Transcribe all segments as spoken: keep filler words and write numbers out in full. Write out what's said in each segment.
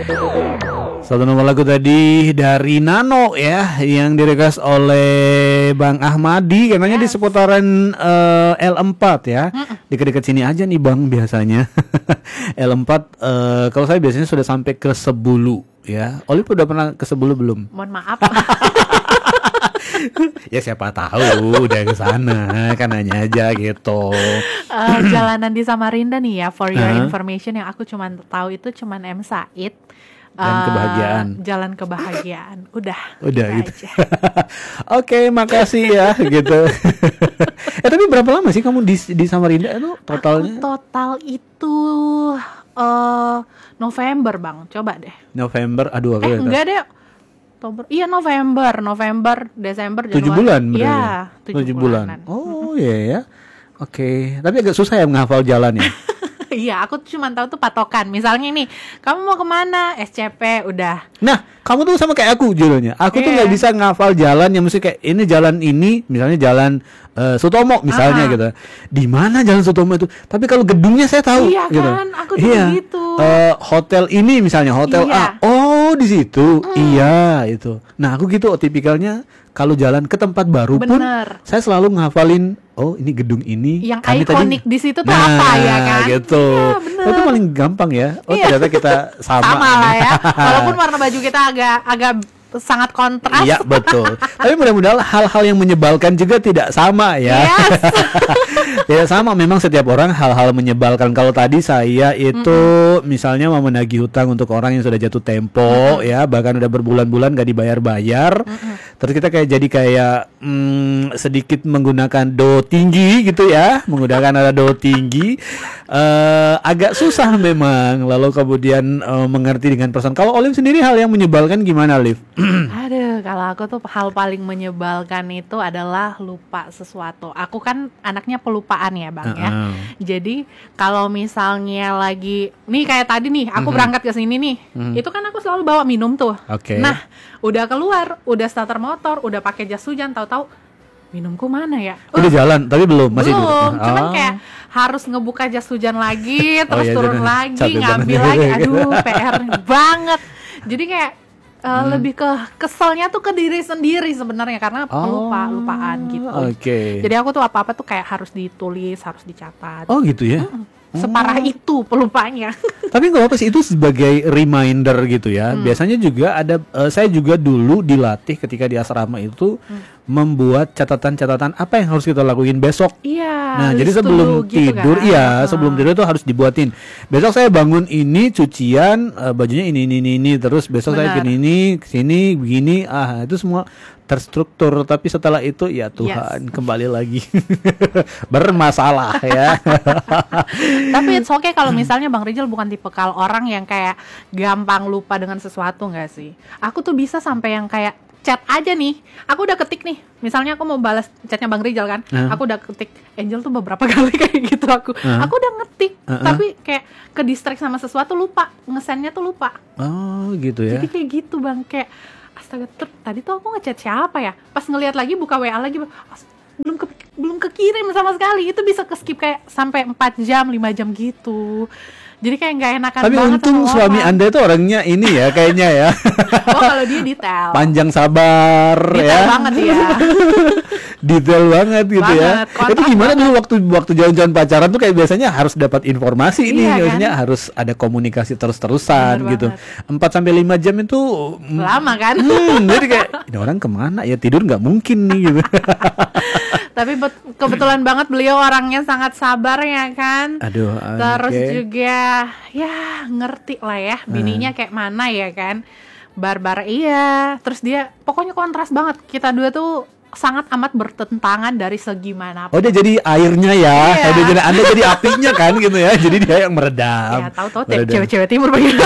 Satu nomor lagu tadi dari Nano ya, yang direquest oleh Bang Ahmadi, katanya yes. di seputaran uh, L empat ya. Mm-mm. Dekat-dekat sini aja nih Bang biasanya. L empat uh, kalau saya biasanya sudah sampai ke Sebulu ya. Olip udah pernah ke Sebulu belum? Mohon maaf. Ya siapa tahu udah ke sana kan, nanya aja gitu. Uh, jalanan di Samarinda nih ya, for your uh-huh. information, yang aku cuma tahu itu cuman M Said. Dan uh, kebahagiaan. Jalan kebahagiaan. Udah. Udah gitu. Oke, okay, makasih ya gitu. Eh tapi berapa lama sih kamu di di Samarinda itu totalnya? Aku total itu uh, November, Bang. Coba deh. November. Aduh aku. Eh enggak deh. Oktober. Iya November, November, Desember, Januari. Tujuh bulan bener. Iya, tujuh bulan. Oh iya ya. Oke, okay. Tapi agak susah ya menghafal jalannya. Iya, aku cuma tahu tuh patokan. Misalnya nih, kamu mau kemana? S C P udah. Nah, kamu tuh sama kayak aku judulnya. Aku yeah. tuh nggak bisa ngafal jalan yang mesti kayak ini jalan ini, misalnya jalan uh, Sutomo misalnya uh-huh. gitu. Di mana jalan Sutomo itu? Tapi kalau gedungnya saya tahu. Iya gitu. kan, aku juga iya. gitu. Uh, hotel ini misalnya hotel iya. A. Oh di situ. Mm. Iya itu. Nah aku gitu tipikalnya. Kalau jalan ke tempat baru Bener. pun saya selalu ngafalin, oh ini gedung ini yang ikonik di situ tuh nah, apa ya kan? Gitu. Iya, itu paling gampang ya. Oh iya. Ternyata kita sama. Sama lah ya. Walaupun warna baju kita agak agak sangat kontras. Iya betul. Tapi mudah-mudahan hal-hal yang menyebalkan juga tidak sama ya. Yes. Tidak sama. Memang setiap orang hal-hal menyebalkan. Kalau tadi saya itu mm-hmm. misalnya mau menagih hutang untuk orang yang sudah jatuh tempo mm-hmm. ya, bahkan udah berbulan-bulan gak dibayar-bayar. Mm-hmm. Terus kita kayak jadi kayak mm, sedikit menggunakan do tinggi gitu ya, menggunakan nada do tinggi. Uh, agak susah memang. Lalu kemudian uh, mengerti dengan perasaan. Kalau Olive sendiri hal yang menyebalkan gimana, Olive? Aduh, kalau aku tuh hal paling menyebalkan itu adalah lupa sesuatu. Aku kan anaknya pelupaan ya Bang uh-uh. ya. Jadi kalau misalnya lagi, nih kayak tadi nih, aku uh-huh. berangkat ke sini nih, uh-huh. itu kan aku selalu bawa minum tuh. Okay. Nah, udah keluar, udah starter motor, udah pakai jas hujan, tahu-tahu minumku mana ya? Udah uh, jalan, tapi belum, masih belum. Belum, cuman oh. kayak harus ngebuka jas hujan lagi, terus oh, iya, turun jangan. lagi, Capek ngambil lagi. Aduh, P R banget. Jadi kayak Uh, hmm. lebih ke keselnya tuh ke diri sendiri sebenarnya karena oh, pelupa lupaan gitu. Okay. Jadi aku tuh apa-apa tuh kayak harus ditulis, harus dicatat. Oh gitu ya. Mm-mm. Separah oh. itu pelupanya. Tapi nggak apa sih, itu sebagai reminder gitu ya. Hmm. Biasanya juga ada, uh, saya juga dulu dilatih ketika di asrama itu hmm. membuat catatan-catatan apa yang harus kita lakuin besok. Iya. Nah jadi sebelum gitu tidur, kan? iya uh. sebelum tidur itu harus dibuatin. Besok saya bangun ini cucian, uh, bajunya ini ini ini, ini. Terus besok Benar. saya gini ini, sini begini. Ah itu semua terstruktur, tapi setelah itu ya Tuhan yes. kembali lagi bermasalah ya. Tapi it's okay kalau misalnya Bang Rijal bukan tipe kal orang yang kayak gampang lupa dengan sesuatu nggak sih? Aku tuh bisa sampai yang kayak chat aja nih, aku udah ketik nih, misalnya aku mau balas chatnya Bang Rijal kan, uh. aku udah ketik Angel tuh beberapa kali kayak gitu aku, uh. aku udah ngetik, uh-uh. tapi kayak ke distract sama sesuatu, lupa ngesennya tuh lupa. Oh gitu ya. Jadi kayak gitu Bang, kayak astaga, ter- tadi tuh aku ngechat siapa ya? Pas ngelihat lagi buka W A lagi, belum ke, belum kekirim sama sekali. Itu bisa ke skip kayak sampai empat jam, lima jam gitu. Jadi kayak nggak enakan Tapi banget. Tapi untung suami Anda itu orangnya ini ya kayaknya ya. Oh kalau dia detail. Panjang sabar detail ya. Detail banget ya. Detail banget gitu banget. ya. Kontak itu gimana banget. dulu waktu waktu jalan-jalan pacaran tuh kayak biasanya harus dapat informasi ini, iya, biasanya kan? Harus ada komunikasi terus-terusan Bener gitu. empat sampai lima jam itu lama kan? Hmm, jadi kayak ini orang kemana ya, tidur nggak mungkin nih gitu. Tapi bet- kebetulan banget beliau orangnya sangat sabar ya kan. Aduh. Terus okay. juga ya ngerti lah ya bininya kayak mana ya kan. Barbar iya. Terus dia pokoknya kontras banget. Kita dua tuh sangat amat bertentangan dari segi manapun. Oh dia jadi airnya ya. Iya. Dia jadi, Anda jadi apinya kan gitu ya. Jadi dia yang meredam. Ya tahu-tahu cewek-cewek timur begitu.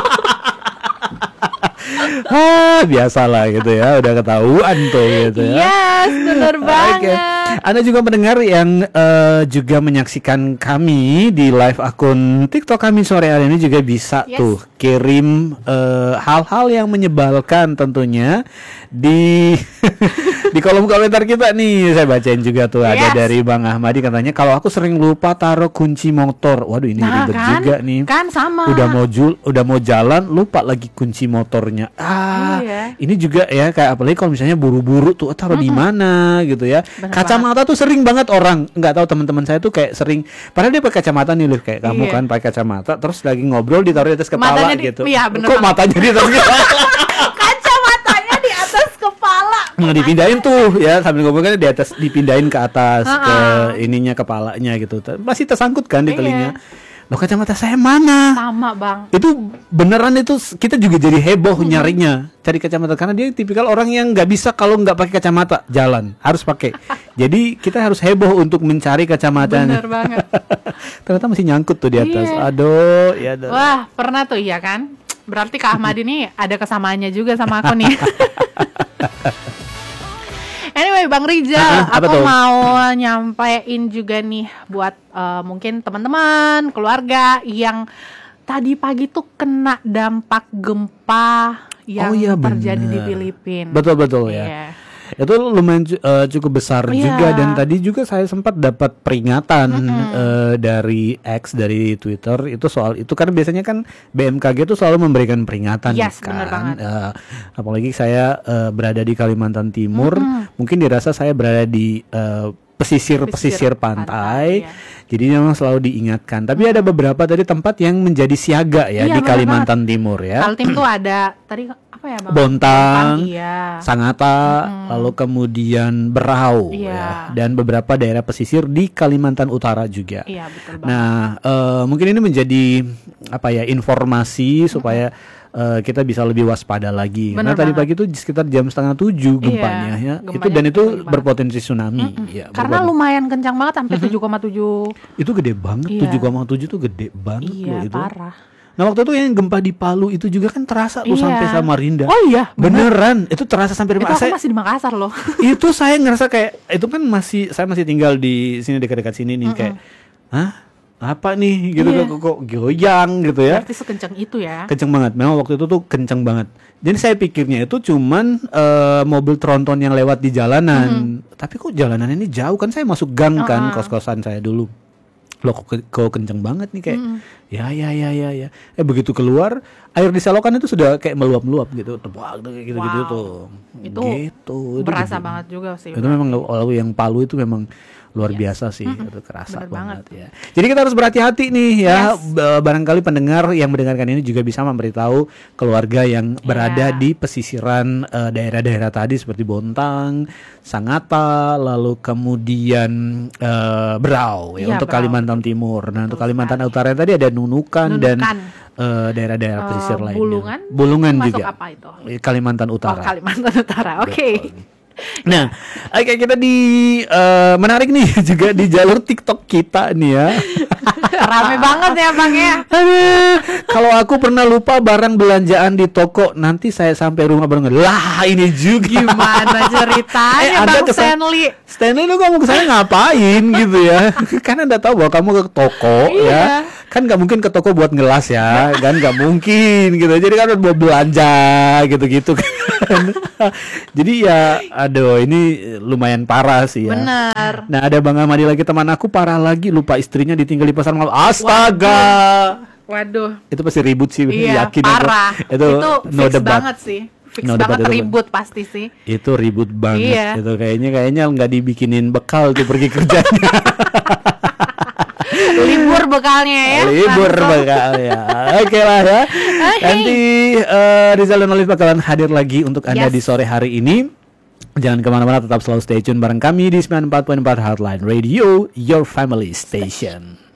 Ah, biasalah gitu ya, udah ketahuan tuh gitu ya. Yes, benar banget. Okay. Anda juga mendengar yang uh, juga menyaksikan kami di live akun TikTok kami sore hari ini juga bisa yes. tuh kirim uh, hal-hal yang menyebalkan tentunya di Di kolom komentar kita nih saya bacain juga tuh, ada Yes. dari Bang Ahmadi katanya kalau aku sering lupa taruh kunci motor. Waduh ini Nah, ribet kan? juga nih. Kan sama. Udah mau jul, udah mau jalan lupa lagi kunci motornya. Ah, Iya. ini juga ya kayak apalagi kalau misalnya buru-buru tuh taruh di mana gitu ya. Bener Kacamata tuh sering banget orang, nggak tahu teman-teman saya tuh kayak sering, padahal dia pakai kacamata nih Liv, kayak kamu Iya. kan pakai kacamata terus lagi ngobrol ditaruh di atas kepala Matanya di- gitu. iya, bener Kok banget. matanya di atas kepala? Kacamatanya di atas kepala. Nah, dipindahin tuh ya sambil ngomong kan di atas, dipindahin ke atas ke Ha-ha. ininya kepalanya gitu. Masih tersangkut kan di Iya. telinga. Loh kacamata saya mana? Sama bang. Itu beneran itu s- kita juga jadi heboh nyarinya cari kacamata karena dia tipikal orang yang nggak bisa kalau nggak pakai kacamata jalan, harus pakai. Jadi kita harus heboh untuk mencari kacamatanya. Bener banget. Ternyata masih nyangkut tuh di atas. Iya. Aduh, ya aduh. Wah pernah tuh iya kan. Berarti Kak Ahmad ini ada kesamaannya juga sama aku nih. Anyway Bang Rizal, Ah, apa aku tuh? mau nyampein juga nih buat eh, mungkin teman-teman, keluarga yang tadi pagi tuh kena dampak gempa yang Oh iya, terjadi di bener. Filipina. Betul betul ya. Iya. Itu lumayan cu- eh, cukup besar Iya. juga, dan tadi juga saya sempat dapat peringatan eh, dari X, dari Twitter itu soal itu, karena biasanya kan B M K G itu selalu memberikan peringatan Yes, kan. benar banget. Eh, apalagi saya eh, berada di Kalimantan Timur, mungkin dirasa saya berada di eh, pesisir-pesisir Pesisir pantai. pantai, ya. Jadi memang selalu diingatkan. Tapi ada beberapa tadi tempat yang menjadi siaga ya Iya, di benar Kalimantan Timur ya. Kaltim tuh ada tadi apa ya Bang? Bontang, iya. Sangatta, lalu kemudian Berau Iya. ya, dan beberapa daerah pesisir di Kalimantan Utara juga. Iya betul banget. Nah, eh, mungkin ini menjadi apa ya, informasi supaya eh, kita bisa lebih waspada lagi. Bener Karena tadi banget. pagi itu sekitar jam setengah tujuh gempanya ya. gempanya Itu dan itu kenceng banget. berpotensi tsunami. Ya, Karena berpotensi. lumayan kencang banget sampai tujuh koma tujuh. Itu gede banget, Iya. tujuh koma tujuh tuh gede banget loh Iya itu. parah. Nah, waktu itu yang gempa di Palu itu juga kan terasa tuh Iya. sampai Samarinda. Oh iya, bener. Beneran, itu terasa sampai Itu Saya- aku masih di Makassar loh. itu saya ngerasa kayak itu kan masih saya masih tinggal di sini dekat-dekat sini nih, kayak hah apa nih gitu, Iya. kok, kok goyang gitu ya, Berarti sekencang itu ya. kenceng banget. Memang waktu itu tuh kenceng banget. Jadi saya pikirnya itu cuman eh, mobil tronton yang lewat di jalanan, tapi kok jalanan ini jauh kan, saya masuk gang kan, kos-kosan saya dulu. Loh kok, ke- kok kenceng banget nih kayak ya ya ya ya ya eh begitu keluar air di selokan itu sudah kayak meluap-meluap gitu, tebak gitu gitu, Wow. tuh Itu gitu. Itu berasa gede. banget juga sih. Itu memang kalau yang Palu itu memang luar biasa sih, itu kerasa Bener banget ya. Jadi kita harus berhati-hati nih ya. B- Barangkali pendengar yang mendengarkan ini juga bisa memberitahu keluarga yang berada Iya. di pesisiran eh, daerah-daerah tadi seperti Bontang, Sangatta, lalu kemudian eh, Berau ya, Iya, untuk Berau. Kalimantan Timur. Nah, untuk Betul Kalimantan sekali. Utara tadi ada Nunukan, dan Nunukan. eh, daerah-daerah Eh, pesisir lainnya. Bulungan? Bulungan Masuk juga. apa itu? Kalimantan Oh Utara. Kalimantan Utara. Oke. Nah, oke kita di eh, menarik nih juga di jalur TikTok kita nih ya. Rame banget ya Bang ya. Aduh, kalau aku pernah lupa barang belanjaan di toko, nanti saya sampai rumah baru nge- lah ini juga. Gimana ceritanya Eh, Anda Bang kesan- Stanley? Stanley, lu kamu kesana ngapain gitu ya? Kan Anda tahu bahwa kamu ke toko ya, Iya. kan nggak mungkin ke toko buat ngelas ya, kan nggak mungkin gitu. Jadi kan buat belanja gitu-gitu kan. Jadi ya, aduh ini lumayan parah sih ya. Bener. Nah, ada Bang Ahmadi lagi, teman aku parah lagi, lupa istrinya ditinggal di pasar malam. Astaga. Waduh. Itu pasti ribut sih, Iya, yakin aku. parah. Itu, Itu no fix debat. banget sih. Fix No debat, banget itu ribut pasti sih. Itu ribut banget. Iya. Itu kayaknya kayaknya nggak dibikinin bekal tuh pergi kerjanya. Libur bekalnya ya. Libur langsung. bekal ya. Oke lah ya. Nanti eh, Rizal dan Olive bakalan hadir lagi untuk Anda Yes. di sore hari ini. Jangan kemana-mana, tetap selalu stay tune bareng kami di sembilan puluh empat koma empat Heartline Radio, your family station.